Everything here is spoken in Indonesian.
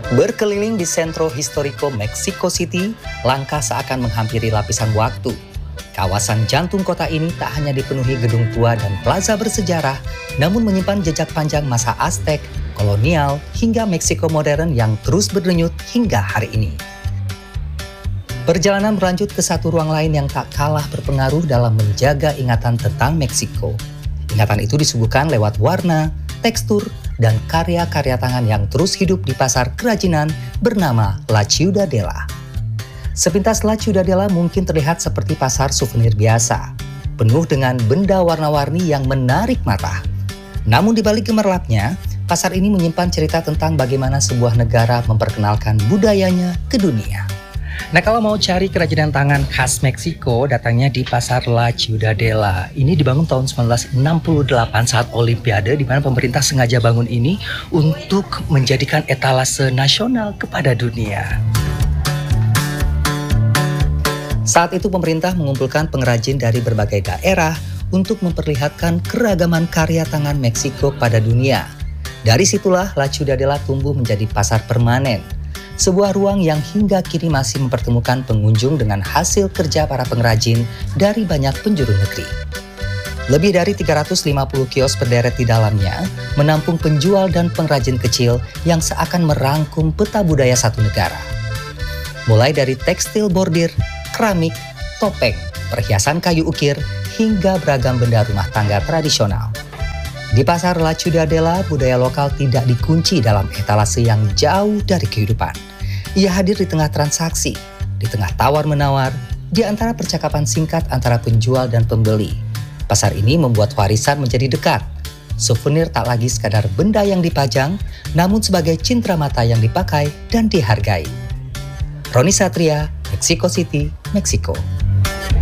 Berkeliling di Centro Histórico Mexico City, langkah seakan menghampiri lapisan waktu. Kawasan jantung kota ini tak hanya dipenuhi gedung tua dan plaza bersejarah, namun menyimpan jejak panjang masa Aztec, kolonial, hingga Meksiko modern yang terus berdenyut hingga hari ini. Perjalanan berlanjut ke satu ruang lain yang tak kalah berpengaruh dalam menjaga ingatan tentang Meksiko. Ingatan itu disuguhkan lewat warna, tekstur, dan karya-karya tangan yang terus hidup di pasar kerajinan bernama La Ciudadela. Sepintas La Ciudadela mungkin terlihat seperti pasar souvenir biasa, penuh dengan benda warna-warni yang menarik mata. Namun di balik gemerlapnya, pasar ini menyimpan cerita tentang bagaimana sebuah negara memperkenalkan budayanya ke dunia. Nah, kalau mau cari kerajinan tangan khas Meksiko, datangnya di Pasar La Ciudadela. Ini dibangun tahun 1968 saat Olimpiade, di mana pemerintah sengaja bangun ini untuk menjadikan etalase nasional kepada dunia. Saat itu pemerintah mengumpulkan pengrajin dari berbagai daerah untuk memperlihatkan keragaman karya tangan Meksiko pada dunia. Dari situlah La Ciudadela tumbuh menjadi pasar permanen. Sebuah ruang yang hingga kini masih mempertemukan pengunjung dengan hasil kerja para pengrajin dari banyak penjuru negeri. Lebih dari 350 kios berderet di dalamnya, menampung penjual dan pengrajin kecil yang seakan merangkum peta budaya satu negara. Mulai dari tekstil bordir, keramik, topeng, perhiasan kayu ukir, hingga beragam benda rumah tangga tradisional. Di Pasar La Ciudadela, budaya lokal tidak dikunci dalam etalase yang jauh dari kehidupan. Ia hadir di tengah transaksi, di tengah tawar-menawar, di antara percakapan singkat antara penjual dan pembeli. Pasar ini membuat warisan menjadi dekat. Souvenir tak lagi sekadar benda yang dipajang, namun sebagai cindera mata yang dipakai dan dihargai. Roni Satria, Mexico City, Meksiko.